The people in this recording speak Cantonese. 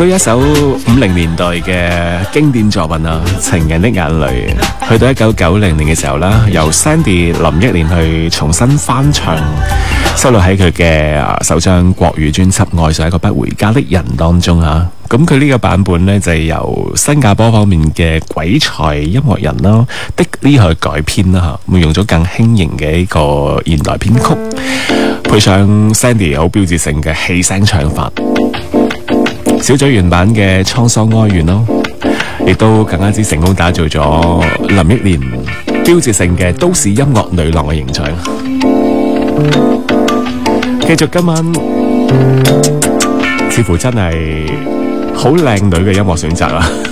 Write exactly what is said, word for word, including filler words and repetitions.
屬於一首五零年代嘅經典作品啊，《情人的眼淚》。去到一九九零年嘅時候啦，由 Sandy 林憶蓮去重新翻唱，收錄喺佢嘅首張國語專輯《愛上一個不回家的人》當中啊。咁佢呢個版本呢，就係由新加坡方面嘅鬼才音樂人啦的呢去改編啦嚇，用咗更輕盈嘅一個現代編曲，配上 Sandy 好標誌性嘅氣聲唱法。小組原版嘅滄桑哀怨咯，亦都更加之成功打造咗林憶蓮標誌性嘅都市音樂女郎嘅形象。繼續今晚，似乎真係好靚女嘅音樂選擇啊！